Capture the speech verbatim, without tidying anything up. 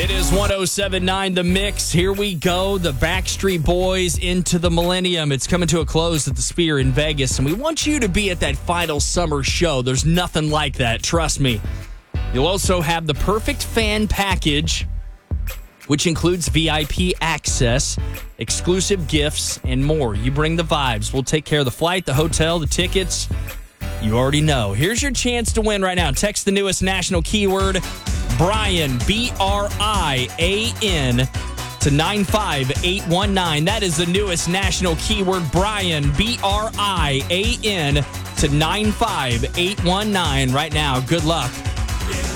It is one oh seven point nine The Mix. Here we go. The Backstreet Boys into the millennium. It's coming to a close at the Sphere in Vegas, and we want you to be at that final summer show. There's nothing like that. Trust me. You'll also have the perfect fan package, which includes V I P access, exclusive gifts, and more. You bring the vibes. We'll take care of the flight, the hotel, the tickets. You already know. Here's your chance to win right now. Text the newest national keyword, Brian, B R I A N, to nine five eight one nine. That is the newest national keyword, Brian, B R I A N, to nine five eight one nine right now. Good luck.